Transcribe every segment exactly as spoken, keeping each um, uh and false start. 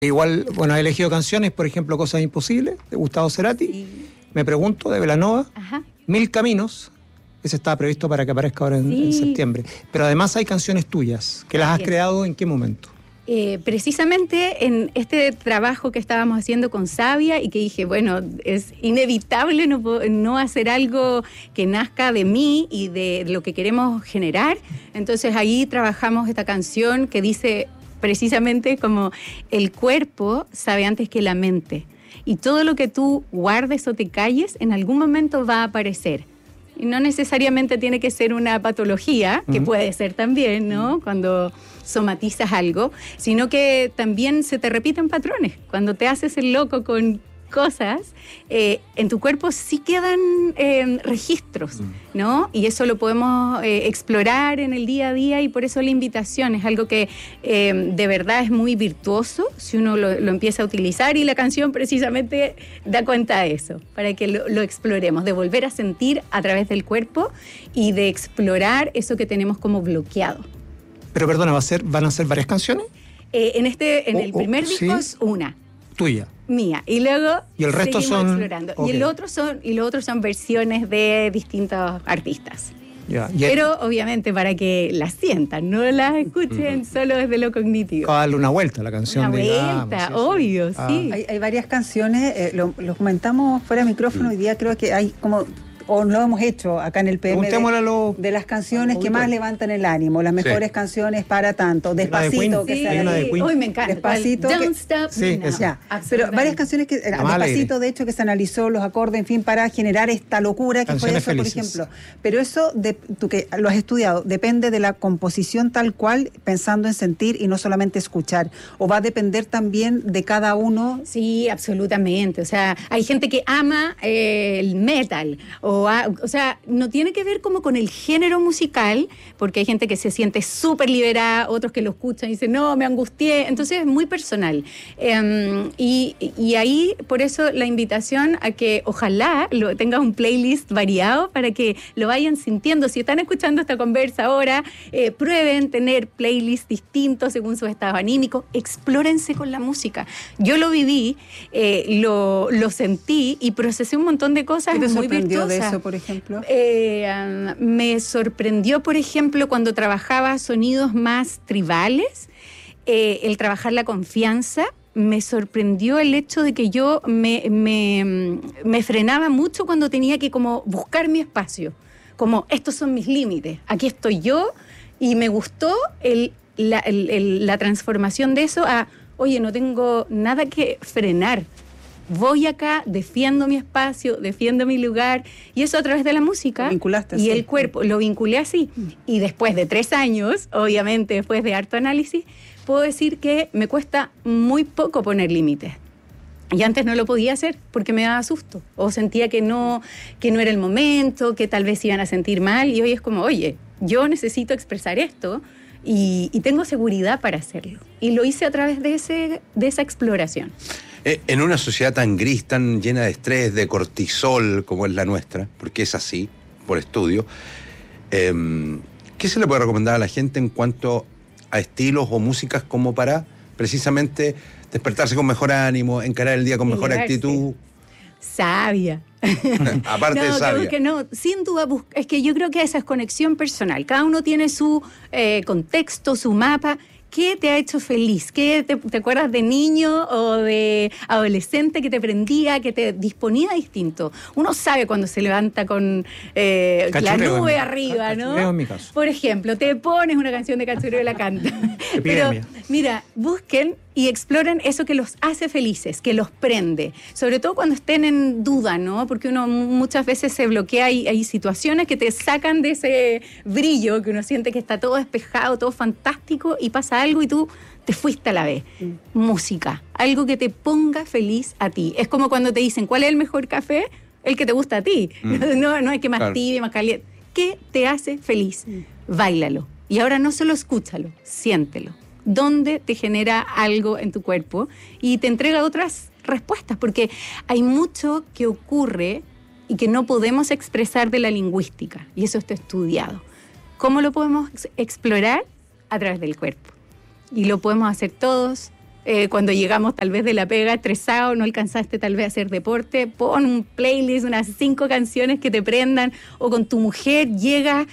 Igual, bueno, he elegido canciones, por ejemplo, Cosas Imposibles, de Gustavo Cerati. Sí. Me pregunto, de Belanova. Ajá. Mil Caminos. Ese estaba previsto para que aparezca ahora en, sí. en septiembre. Pero además hay canciones tuyas. ¿Que las has creado en qué momento? Eh, precisamente en este trabajo que estábamos haciendo con Sabia y que dije, bueno, es inevitable no, no hacer algo que nazca de mí y de lo que queremos generar. Entonces ahí trabajamos esta canción que dice precisamente como el cuerpo sabe antes que la mente. Y todo lo que tú guardes o te calles en algún momento va a aparecer. Y no necesariamente tiene que ser una patología, que uh-huh. puede ser también, ¿no? Cuando somatizas algo, sino que también se te repiten patrones. Cuando te haces el loco con cosas, eh, en tu cuerpo sí quedan eh, registros, ¿no? Y eso lo podemos eh, explorar en el día a día y por eso la invitación es algo que eh, de verdad es muy virtuoso si uno lo, lo empieza a utilizar y la canción precisamente da cuenta de eso, para que lo, lo exploremos, de volver a sentir a través del cuerpo y de explorar eso que tenemos como bloqueado. Pero perdona, ¿va a ser, ¿van a ser varias canciones? Eh, en este, en oh, el primer oh, disco ¿sí? es una. Tuya. Mía. Y luego y el resto son explorando. Okay. Y el otro son y los otros son versiones de distintos artistas. Yeah. Pero obviamente para que las sientan, no las escuchen solo desde lo cognitivo. Para darle una vuelta a la canción. Una de, vuelta, ah, obvio, sí. Ah. sí. Hay, hay varias canciones, eh, lo, lo comentamos fuera de micrófono, hoy día creo que hay como... o lo hemos hecho acá en el P M de, lo, de las canciones que más levantan el ánimo, las mejores sí. canciones para tanto, Despacito, de que sí. se de Hoy me encanta. Despacito, Don't que, stop sí, now. Ya, pero varias canciones que Despacito, de hecho, que se analizó los acordes, en fin, para generar esta locura que canciones fue eso, felices. Por ejemplo. Pero eso, de, tú que lo has estudiado, depende de la composición tal cual, pensando en sentir y no solamente escuchar, o va a depender también de cada uno. Sí, absolutamente. O sea, hay gente que ama eh, el metal, o, a, o sea, no tiene que ver como con el género musical, porque hay gente que se siente súper liberada, otros que lo escuchan y dicen, no, me angustié. Entonces es muy personal. Eh, y, y ahí, por eso, la invitación a que ojalá lo, tengas un playlist variado para que lo vayan sintiendo. Si están escuchando esta conversa ahora, eh, prueben tener playlists distintos según su estado anímico. Explórense con la música. Yo lo viví, eh, lo, lo sentí y procesé un montón de cosas muy virtuosas. ¿Qué te sorprendió de eso, por ejemplo? Eh, um, me sorprendió, por ejemplo, cuando trabajaba sonidos más tribales, eh, el trabajar la confianza. Me sorprendió el hecho de que yo me, me, me frenaba mucho cuando tenía que como buscar mi espacio. Como, estos son mis límites, aquí estoy yo, y me gustó el, la, el, el, la transformación de eso a, oye, no tengo nada que frenar. Voy acá, defiendo mi espacio, defiendo mi lugar, y eso a través de la música. Lo vinculaste y así. el cuerpo, lo vinculé así. Y después de tres años, obviamente después de harto análisis, puedo decir que me cuesta muy poco poner límites. Y antes no lo podía hacer porque me daba susto, o sentía que no, que no era el momento, que tal vez se iban a sentir mal, y hoy es como, oye, yo necesito expresar esto, y, y tengo seguridad para hacerlo. Y lo hice a través de, ese, de esa exploración. En una sociedad tan gris, tan llena de estrés, de cortisol como es la nuestra, porque es así, por estudio, eh, ¿qué se le puede recomendar a la gente en cuanto a estilos o músicas como para precisamente despertarse con mejor ánimo, encarar el día con mejor Elevarse. actitud? Sabia. Aparte no, de sabia. Que no, sin duda, es que yo creo que esa es conexión personal. Cada uno tiene su eh, contexto, su mapa. ¿Qué te ha hecho feliz? ¿Qué te, te acuerdas de niño o de adolescente que te prendía, que te disponía distinto? Uno sabe cuando se levanta con eh, la nube arriba, ¿no? En mi caso. Por ejemplo, te pones una canción de Cachureo y la canta. Pero mira, busquen y exploren eso que los hace felices, que los prende. Sobre todo cuando estén en duda, ¿no? Porque uno muchas veces se bloquea y hay situaciones que te sacan de ese brillo, que uno siente que está todo despejado, todo fantástico, y pasa algo y tú te fuiste a la vez. Mm. Música, algo que te ponga feliz a ti. Es como cuando te dicen, ¿cuál es el mejor café? El que te gusta a ti. Mm. No, no hay que más claro. tibio, más caliente. ¿Qué te hace feliz? Mm. Báilalo. Y ahora no solo escúchalo, siéntelo. Dónde te genera algo en tu cuerpo y te entrega otras respuestas, porque hay mucho que ocurre y que no podemos expresar de la lingüística, y eso está estudiado. ¿Cómo lo podemos ex- explorar? A través del cuerpo. Y lo podemos hacer todos, Eh, cuando llegamos tal vez de la pega estresado, no alcanzaste tal vez a hacer deporte, pon un playlist, unas cinco canciones que te prendan, o con tu mujer llegas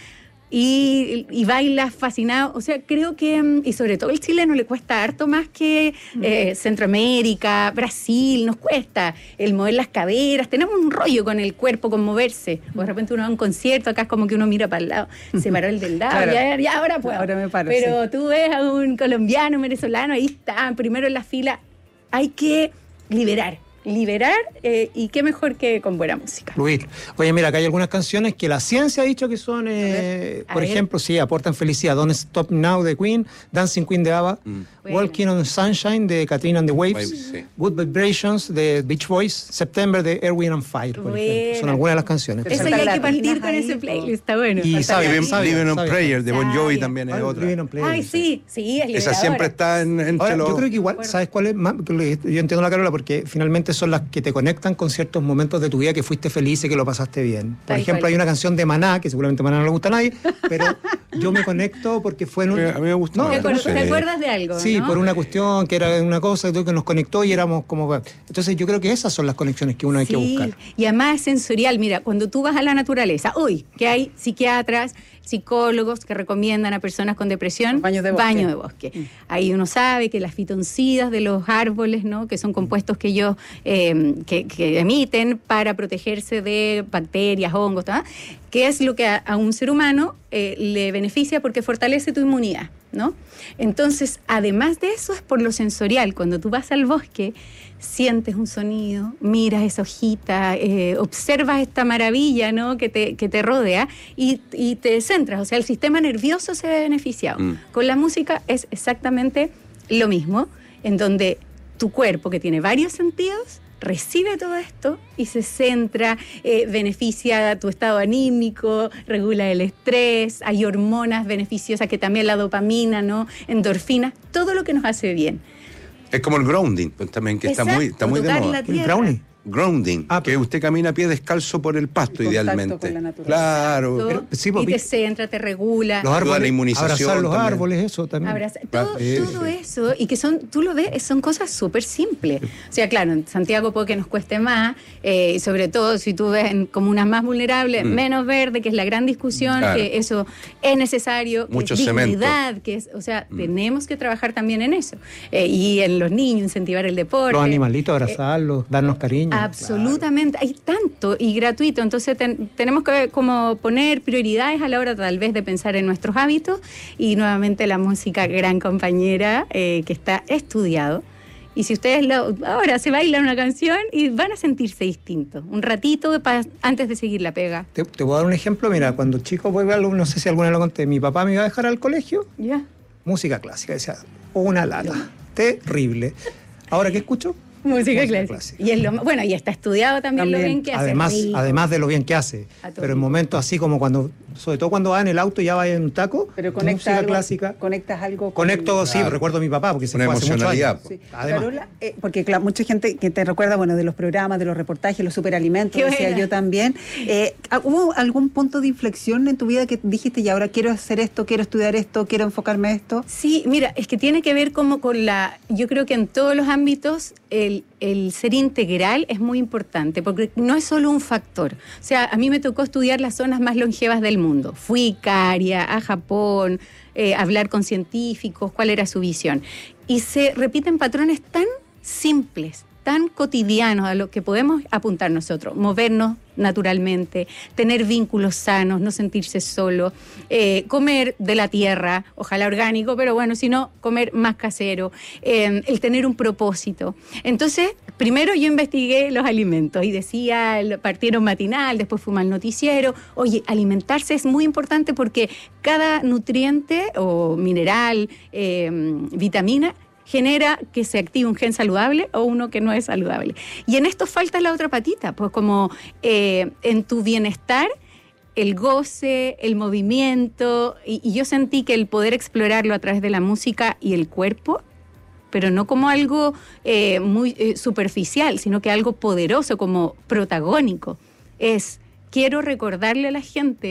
y, y bailas fascinado. O sea, creo que, y sobre todo el chileno le cuesta harto más que eh, Centroamérica, Brasil, nos cuesta el mover las caderas, tenemos un rollo con el cuerpo, con moverse. O de repente uno va a un concierto, acá es como que uno mira para el lado, se paró el del lado, claro. ya, ya ahora puedo. Ahora me paro, Pero sí. tú ves a un colombiano, un venezolano, ahí están, primero en la fila. Hay que liberar. liberar eh, y qué mejor que con buena música. Luis, oye, mira, acá hay algunas canciones que la ciencia ha dicho que son, eh, por ver. ejemplo, sí, aportan felicidad. Don't Stop Now de Queen, Dancing Queen de ABBA, mm. bueno. Walking on Sunshine de Katrina and the Waves, Waves sí. Good Vibrations de Beach Boys, September de Air, Wind and Fire, por bueno. ejemplo. Son algunas de las canciones. Eso ya hay que partir con ese playlist, está bueno. Y Living on Prayer de Bon Jovi también es otra. Ay, sí, sí, es liberadora. Esa siempre está en, entre Ahora, los... Yo creo que igual, bueno. ¿sabes cuál es? Yo entiendo la Carola porque finalmente son las que te conectan con ciertos momentos de tu vida que fuiste feliz y que lo pasaste bien. Por Tal ejemplo, cual. hay una canción de Maná, que seguramente Maná no le gusta a nadie, pero yo me conecto porque fue en un... A mí me gustó. No, ¿Te, acuerdas, ¿Te acuerdas de algo? Sí, ¿no? por una cuestión que era una cosa que nos conectó y éramos como... Entonces yo creo que esas son las conexiones que uno hay sí, que buscar. Y además es sensorial. Mira, cuando tú vas a la naturaleza, hoy que hay psiquiatras, psicólogos que recomiendan a personas con depresión baños de bosque. Baño de bosque. Mm. Ahí uno sabe que las fitoncidas de los árboles, ¿no? Que son compuestos que ellos eh, que, que emiten para protegerse de bacterias, hongos, ¿tá? Que es lo que a, a un ser humano eh, le beneficia porque fortalece tu inmunidad, ¿no? Entonces, además de eso, es por lo sensorial. Cuando tú vas al bosque, sientes un sonido, miras esa hojita, eh, observas esta maravilla, ¿no? que, te, que te rodea y, y te centras. O sea, el sistema nervioso se ve beneficiado. Mm. Con la música es exactamente lo mismo, en donde tu cuerpo, que tiene varios sentidos, recibe todo esto y se centra, eh, beneficia tu estado anímico, regula el estrés, hay hormonas beneficiosas que también la dopamina, ¿no? Endorfinas, todo lo que nos hace bien. Es como el grounding, pues, también, que Exacto, está muy, está muy de moda. ¿El grounding? Grounding, ah, que usted camina a pie descalzo por el pasto, idealmente. Con la claro. Pero, sí, y te centra, te regula. Los árboles, la inmunización. Abrazar los también. árboles, eso también. Abrazar, todo, eh, todo eso, y que son, tú lo ves, son cosas súper simples. O sea, claro, en Santiago puede que nos cueste más, eh, y sobre todo si tú ves en comunas más vulnerables, mm. menos verde, que es la gran discusión, claro. que eso es necesario, Mucho que es dignidad, cemento. que es, o sea, mm. tenemos que trabajar también en eso. Eh, y en los niños, incentivar el deporte. Los animalitos, abrazarlos, eh, darnos cariño. Absolutamente. Claro. Hay tanto y gratuito, entonces ten, tenemos que como poner prioridades a la hora tal vez de pensar en nuestros hábitos y nuevamente la música, gran compañera, eh, que está estudiado. Y si ustedes lo, ahora se bailan una canción y van a sentirse distintos, un ratito de pa, antes de seguir la pega. Te, te voy a dar un ejemplo, mira, cuando chico, voy a verlo, no sé si alguna lo conté, mi papá me iba a dejar al colegio, ya yeah. música clásica, decía, una lata, terrible. ¿Ahora qué escucho? Música, música clásica. clásica. Y es lo, bueno, y está estudiado también, también. lo bien que hace. Además, además de lo bien que hace. Pero en momentos así como cuando, sobre todo cuando va en el auto y ya va en un taco, pero música algo, clásica. Conectas algo con... Conecto, sí, claro. recuerdo a mi papá, porque se Una fue hace muchos años. Sí. Carola, eh, porque claro, mucha gente que te recuerda, bueno, de los programas, de los reportajes, los superalimentos, Qué decía buena. yo también. Eh, ¿Hubo algún punto de inflexión en tu vida que dijiste, y ahora quiero hacer esto, quiero estudiar esto, quiero enfocarme a esto? Sí, mira, es que tiene que ver como con la... Yo creo que en todos los ámbitos el, el ser integral es muy importante, porque no es solo un factor. O sea, a mí me tocó estudiar las zonas más longevas del mundo. Fui Icaria, a Japón, eh, hablar con científicos, cuál era su visión. Y se repiten patrones tan simples, tan cotidianos a lo que podemos apuntar nosotros, movernos naturalmente, tener vínculos sanos, no sentirse solo, eh, comer de la tierra, ojalá orgánico, pero bueno, si no, comer más casero, eh, el tener un propósito. Entonces, primero yo investigué los alimentos y decía, partieron matinal, después fuimos al noticiero. Oye, alimentarse es muy importante porque cada nutriente o mineral, eh, vitamina, genera que se active un gen saludable o uno que no es saludable. Y en esto falta la otra patita, pues como eh, en tu bienestar, el goce, el movimiento, y, y yo sentí que el poder explorarlo a través de la música y el cuerpo, pero no como algo eh, muy eh, superficial, sino que algo poderoso, como protagónico, es... Quiero recordarle a la gente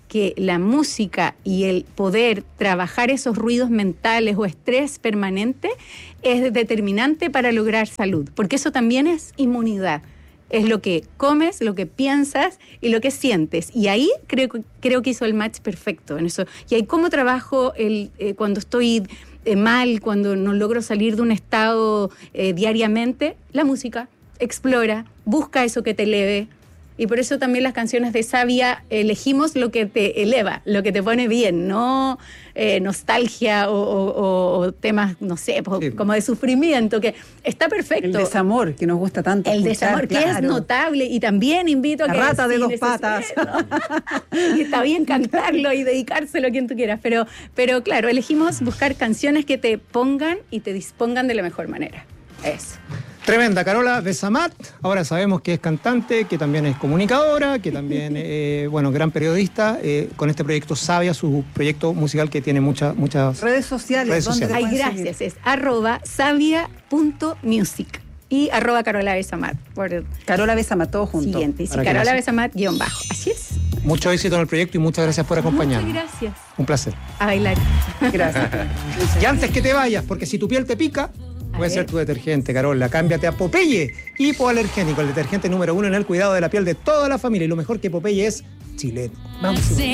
que la música y el poder trabajar esos ruidos mentales o estrés permanente es determinante para lograr salud, porque eso también es inmunidad. Es lo que comes, lo que piensas y lo que sientes. Y ahí creo, creo que hizo el match perfecto en eso. Y ahí cómo trabajo el, eh, cuando estoy eh, mal, cuando no logro salir de un estado eh, diariamente, la música. Explora, busca eso que te eleve. Y por eso también las canciones de Sabia elegimos lo que te eleva, lo que te pone bien, no eh, nostalgia o, o, o temas, no sé, sí. como de sufrimiento, que está perfecto. El desamor, que nos gusta tanto. El escuchar, desamor, claro. que es notable, y también invito a La que... rata de si dos neces- patas. Y está bien cantarlo y dedicárselo a quien tú quieras, pero, pero claro, elegimos buscar canciones que te pongan y te dispongan de la mejor manera. Eso. Tremenda, Carola Besamat. Ahora sabemos que es cantante, que también es comunicadora, que también, eh, bueno, gran periodista, eh, con este proyecto Sabia, su proyecto musical que tiene muchas muchas redes sociales. Redes ¿dónde sociales. Ay, gracias, seguir? Es arroba sabia punto music y arroba Carola Besamat. Por Carola Besamat, todo junto. Siguiente, y sí, Carola Besamat guión bajo. Así es. Mucho éxito en el proyecto y muchas gracias por acompañarnos. Muchas gracias. Un placer. A bailar. Gracias. Y antes que te vayas, porque si tu piel te pica, puede ser tu detergente, Carola. Cámbiate a Popeye, hipoalergénico, el detergente número uno en el cuidado de la piel de toda la familia. Y lo mejor que Popeye es chileno. Vamos.